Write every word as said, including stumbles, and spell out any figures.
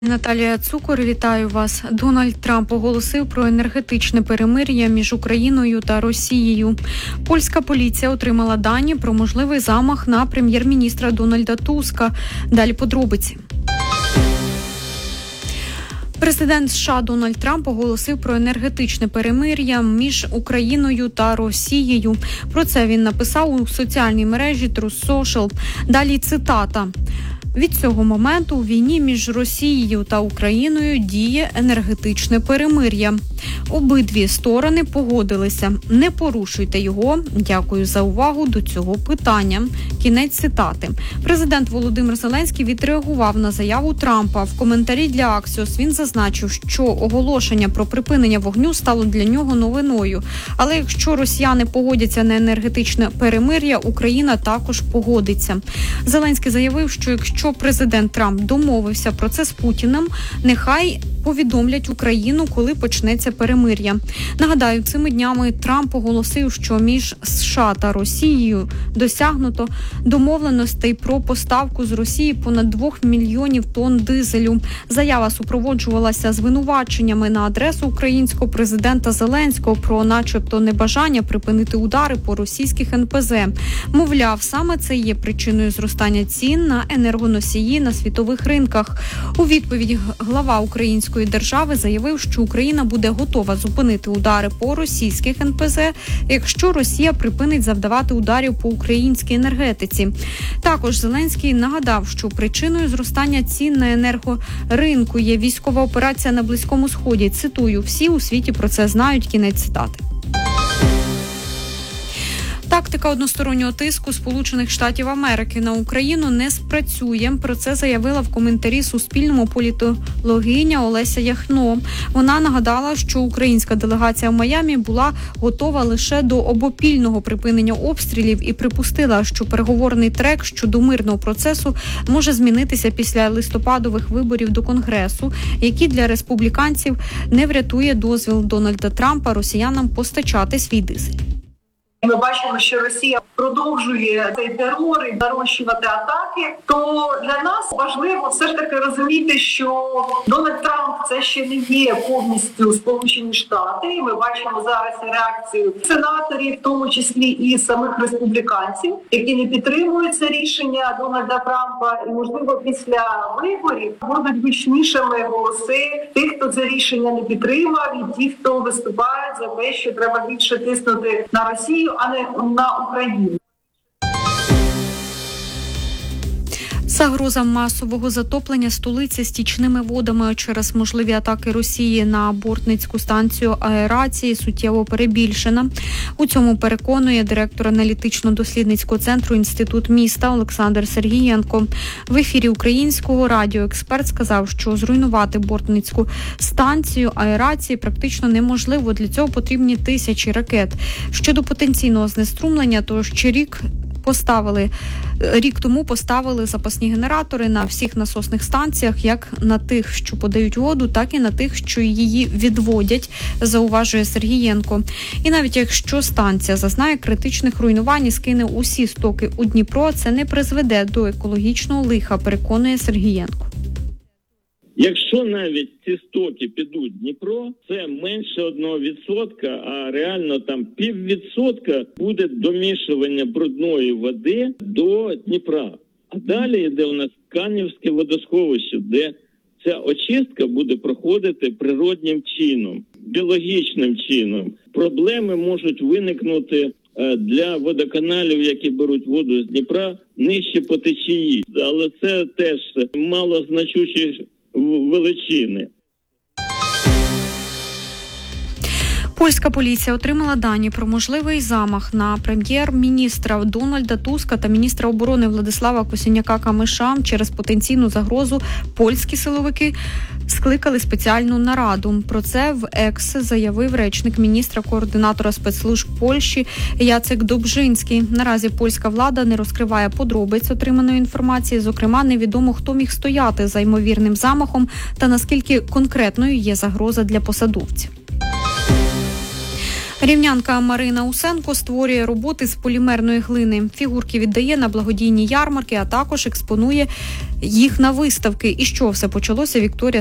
Наталія Цукор, вітаю вас. Дональд Трамп оголосив про енергетичне перемир'я між Україною та Росією. Польська поліція отримала дані про можливий замах на прем'єр-міністра Дональда Туска. Далі подробиці. Президент США Дональд Трамп оголосив про енергетичне перемир'я між Україною та Росією. Про це він написав у соціальній мережі Truth Social. Далі цитата. Від цього моменту у війні між Росією та Україною діє енергетичне перемир'я. Обидві сторони погодилися. Не порушуйте його. Дякую за увагу до цього питання. Кінець цитати. Президент Володимир Зеленський відреагував на заяву Трампа. В коментарі для Axios він зазначив, що оголошення про припинення вогню стало для нього новиною. Але якщо росіяни погодяться на енергетичне перемир'я, Україна також погодиться. Зеленський заявив, що якщо президент Трамп домовився про це з Путіним, нехай повідомлять Україну, коли почнеться перемир'я. Нагадаю, цими днями Трамп оголосив, що між США та Росією досягнуто домовленостей про поставку з Росії понад двох мільйонів тонн дизелю. Заява супроводжувалася звинуваченнями на адресу українського президента Зеленського про начебто небажання припинити удари по російських ен пе зе. Мовляв, саме це є причиною зростання цін на енергоносії на світових ринках. У відповідь глава української держави заявив, що Україна буде готова зупинити удари по російських ен пе зе, якщо Росія припинить завдавати ударів по українській енергетиці. Також Зеленський нагадав, що причиною зростання цін на енергоринку є військова операція на Близькому Сході. Цитую, всі у світі про це знають, кінець цитати. Тактика одностороннього тиску Сполучених Штатів Америки на Україну не спрацює. Про це заявила в коментарі Суспільному політологиня Олеся Яхно. Вона нагадала, що українська делегація в Майамі була готова лише до обопільного припинення обстрілів і припустила, що переговорний трек щодо мирного процесу може змінитися після листопадових виборів до Конгресу, які для республіканців не врятує дозвіл Дональда Трампа росіянам постачати свій дизель. Ми бачимо, що Росія продовжує цей терор і нарощувати атаки, то для нас важливо все ж таки розуміти, що Дональд Трамп – це ще не є повністю Сполучені Штати. І ми бачимо зараз реакцію сенаторів, в тому числі і самих республіканців, які не підтримують це рішення Дональда Трампа. І, можливо, після виборів будуть гучнішими голоси тих, хто це рішення не підтримав, і ті, хто виступають за те, що треба більше тиснути на Росію, а не на Україну. Загроза масового затоплення столиці стічними водами через можливі атаки Росії на бортницьку станцію аерації суттєво перебільшена. У цьому переконує директор аналітично-дослідницького центру Інститут міста Олександр Сергієнко. В ефірі Українського радіо експерт сказав, що зруйнувати бортницьку станцію аерації практично неможливо. Для цього потрібні тисячі ракет. Щодо потенційного знеструмлення, то ще рік Поставили рік тому поставили запасні генератори на всіх насосних станціях, як на тих, що подають воду, так і на тих, що її відводять, зауважує Сергієнко. І навіть якщо станція зазнає критичних руйнувань і скине усі стоки у Дніпро, це не призведе до екологічного лиха, переконує Сергієнко. Якщо навіть ці стоки підуть в Дніпро, це менше одного відсотка, а реально там піввідсотка буде домішування брудної води до Дніпра. А далі йде у нас Канівське водосховище, де ця очистка буде проходити природнім чином, біологічним чином. Проблеми можуть виникнути для водоканалів, які беруть воду з Дніпра, нижче по течії. Але це теж малозначущі величини. Польська поліція отримала дані про можливий замах на прем'єр-міністра Дональда Туска та міністра оборони Владислава Косиняка-Камиша. Через потенційну загрозу польські силовики скликали спеціальну нараду. Про це в Екс заявив речник міністра координатора спецслужб Польщі Яцек Добжинський. Наразі польська влада не розкриває подробиць отриманої інформації. Зокрема, невідомо, хто міг стояти за ймовірним замахом та наскільки конкретною є загроза для посадовців. Рівнянка Марина Усенко створює роботи з полімерної глини. Фігурки віддає на благодійні ярмарки, а також експонує їх на виставки. І що все почалося, Вікторія